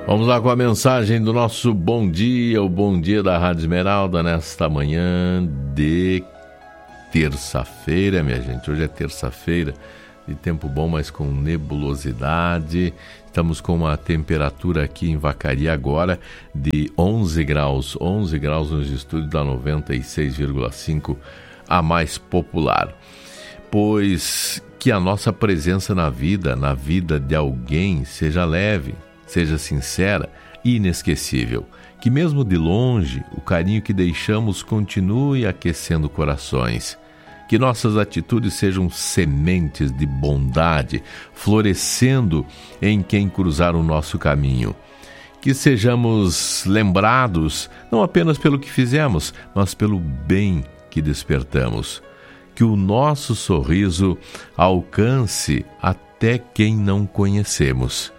Vamos lá com a mensagem do nosso bom dia, o bom dia da Rádio Esmeralda nesta manhã de terça-feira, minha gente. Hoje é terça-feira, de tempo bom, mas com nebulosidade. Estamos com uma temperatura aqui em Vacaria agora de 11 graus. 11 graus nos estúdios da 96,5, a mais popular. Pois que a nossa presença na vida de alguém seja leve, seja sincera e inesquecível. Que mesmo de longe, o carinho que deixamos continue aquecendo corações. Que nossas atitudes sejam sementes de bondade, florescendo em quem cruzar o nosso caminho. Que sejamos lembrados não apenas pelo que fizemos, mas pelo bem que despertamos. Que o nosso sorriso alcance até quem não conhecemos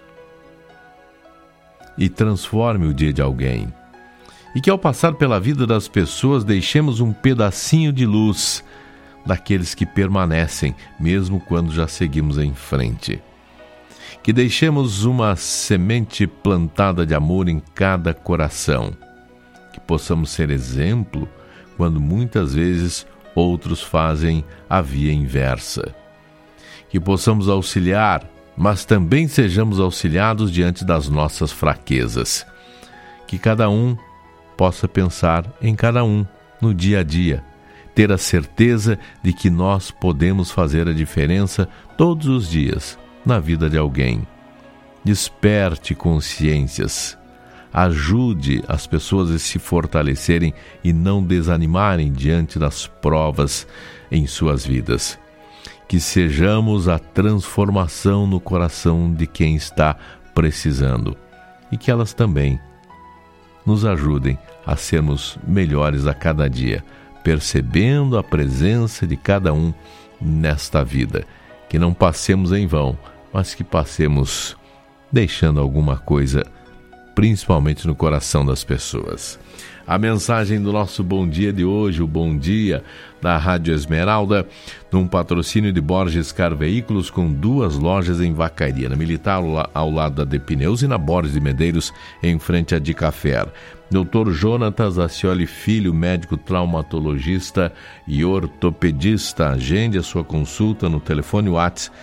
e transforme o dia de alguém. E que ao passar pela vida das pessoas deixemos um pedacinho de luz daqueles que permanecem, mesmo quando já seguimos em frente. Que deixemos uma semente plantada de amor em cada coração. Que possamos ser exemplo quando muitas vezes outros fazem a via inversa. Que possamos auxiliar, mas também sejamos auxiliados diante das nossas fraquezas. Que cada um possa pensar em cada um no dia a dia, ter a certeza de que nós podemos fazer a diferença todos os dias na vida de alguém. Desperte consciências, ajude as pessoas a se fortalecerem e não desanimarem diante das provas em suas vidas. Que sejamos a transformação no coração de quem está precisando e que elas também nos ajudem a sermos melhores a cada dia, percebendo a presença de cada um nesta vida. Que não passemos em vão, mas que passemos deixando alguma coisa, principalmente no coração das pessoas. A mensagem do nosso bom dia de hoje, o bom dia da Rádio Esmeralda, num patrocínio de Borges Car Veículos, com 2 lojas em Vacaria, na Militar ao lado da De Pneus e na Borges de Medeiros, em frente à Dicafer. Dr. Jonatas Acioli Filho, médico traumatologista e ortopedista. Agende a sua consulta no telefone WhatsApp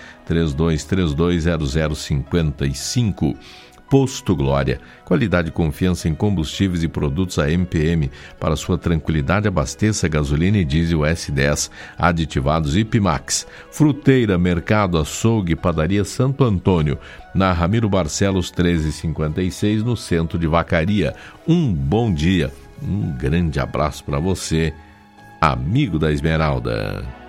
32320055. Posto Glória, qualidade e confiança em combustíveis e produtos AMPM. Para sua tranquilidade, abasteça gasolina e diesel S10, aditivados e Pimax. Fruteira, Mercado, Açougue, Padaria Santo Antônio, na Ramiro Barcelos 1356, no centro de Vacaria. Um bom dia, um grande abraço para você, amigo da Esmeralda.